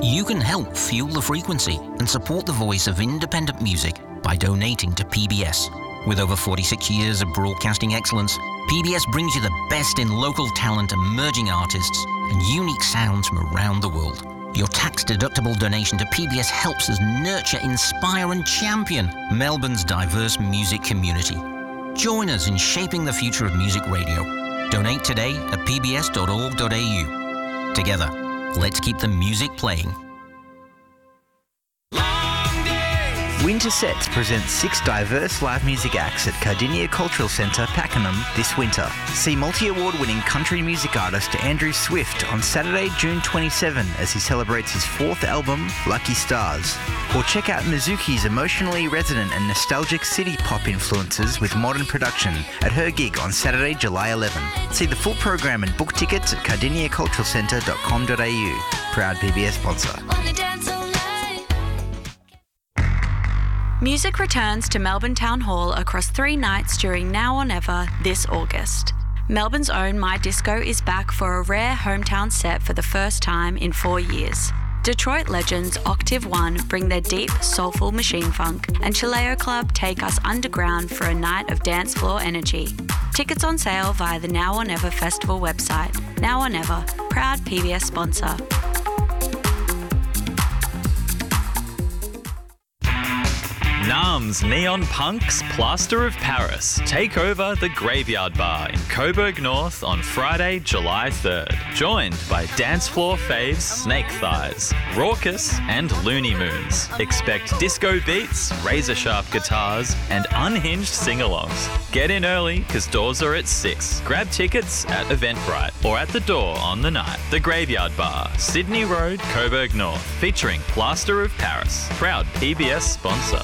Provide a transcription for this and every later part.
You can help fuel the frequency and support the voice of independent music by donating to PBS. With over 46 years of broadcasting excellence, PBS brings you the best in local talent, emerging artists, and unique sounds from around the world. Your tax-deductible donation to PBS helps us nurture, inspire, and champion Melbourne's diverse music community. Join us in shaping the future of music radio. Donate today at pbs.org.au. Together, let's keep the music playing. Winter Sets presents 6 diverse live music acts at Cardinia Cultural Centre, Pakenham this winter. See multi-award-winning country music artist Andrew Swift on Saturday, June 27 as he celebrates his 4th album, Lucky Stars. Or check out Mizuki's emotionally resonant and nostalgic city pop influences with modern production at her gig on Saturday, July 11. See the full program and book tickets at cardiniaculturalcentre.com.au. Proud PBS sponsor. Music returns to Melbourne Town Hall across 3 nights during Now or Never this August. Melbourne's own My Disco is back for a rare hometown set for the first time in 4 years. Detroit legends Octave One bring their deep, soulful machine funk, and Chileo Club take us underground for a night of dance floor energy. Tickets on sale via the Now or Never Festival website. Now or Never, proud PBS sponsor. NARM's Neon Punks Plaster of Paris take over the Graveyard Bar in Coburg North on Friday, July 3rd. Joined by dance floor faves Snake Thighs, Raucous and Looney Moons. Expect disco beats, razor-sharp guitars and unhinged sing-alongs. Get in early because doors are at 6. Grab tickets at Eventbrite or at the door on the night. The Graveyard Bar, Sydney Road, Coburg North, featuring Plaster of Paris. Proud PBS sponsor.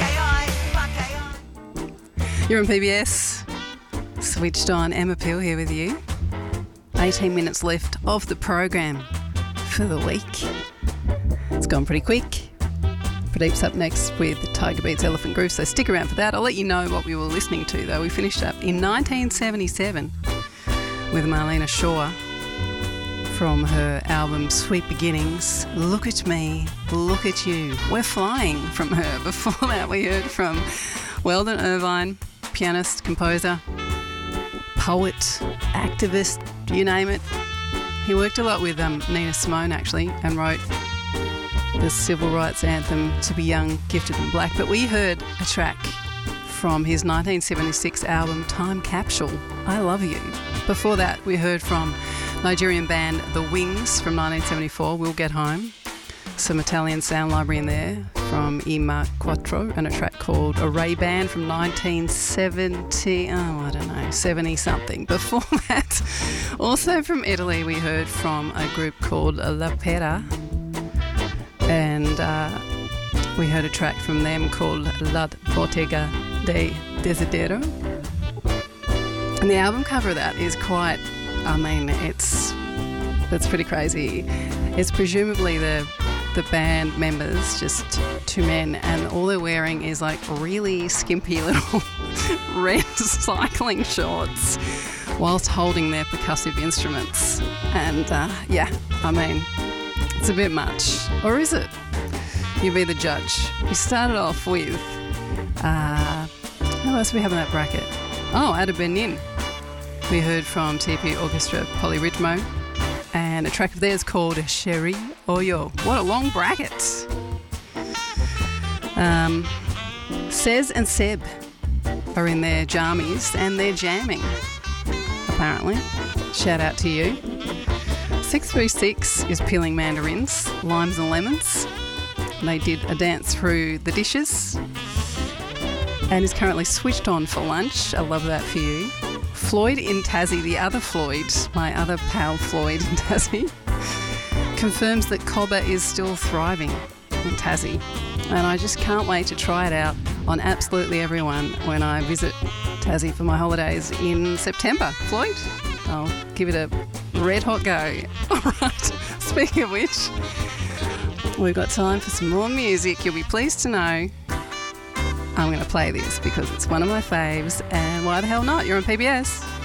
You're on PBS, switched on. Emma Peel here with you. 18 minutes left of the program for the week. It's gone pretty quick. Pradeep's up next with Tiger Beats Elephant Groove, so stick around for that. I'll let you know what we were listening to, though. We finished up in 1977 with Marlena Shaw from her album Sweet Beginnings. Look at me, look at you. We're Flying from her. Before that, we heard from Weldon Irvine, pianist, composer, poet, activist, you name it. He worked a lot with Nina Simone, actually, and wrote the civil rights anthem To Be Young, Gifted and Black. But we heard a track from his 1976 album Time Capsule, I Love You. Before that, we heard from Nigerian band The Wings from 1974, We'll Get Home. Some Italian sound library in there from I Mark Quattro, and a track called A Ray Band from 1970, 70-something. Before that, also from Italy, we heard from a group called La Pera, and we heard a track from them called La Bottega de Desidero. And the album cover of that is quite, it's pretty crazy. It's presumably the band members, just 2 men, and all they're wearing is like really skimpy little red cycling shorts whilst holding their percussive instruments. And it's a bit much. Or is it? You be the judge. We started off with, who else do we have in that bracket? Oh, Ada Benin. We heard from TP Orchestra Polyrhythmo, and a track of theirs called Sherry Oyo. What a long bracket. Sez and Seb are in their jammies and they're jamming, apparently. Shout out to you. 636 is peeling mandarins, limes and lemons. And they did a dance through the dishes and is currently switched on for lunch. I love that for you. Floyd in Tassie, the other Floyd, my other pal Floyd in Tassie, confirms that Cobber is still thriving in Tassie. And I just can't wait to try it out on absolutely everyone when I visit Tassie for my holidays in September. Floyd, I'll give it a red hot go. All right, speaking of which, we've got time for some more music. You'll be pleased to know I'm going to play this because it's one of my faves, and why the hell not? You're on PBS.